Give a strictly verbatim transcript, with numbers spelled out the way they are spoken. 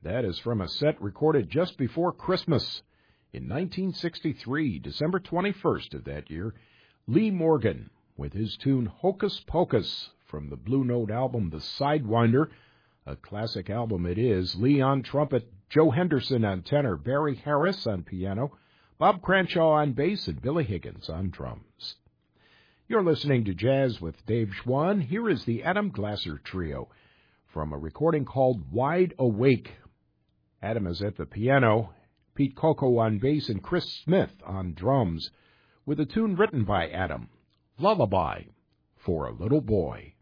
That is from a set recorded just before Christmas. In nineteen sixty-three, December twenty-first of that year, Lee Morgan, with his tune Hocus Pocus from the Blue Note album The Sidewinder, a classic album it is. Lee on trumpet, Joe Henderson on tenor, Barry Harris on piano, Bob Cranshaw on bass, and Billy Higgins on drums. You're listening to Jazz with Dave Schwann. Here is the Adam Glasser Trio from a recording called Wide Awake. Adam is at the piano, Pete Coco on bass, and Chris Smith on drums, with a tune written by Adam, Lullaby for a Little Boy.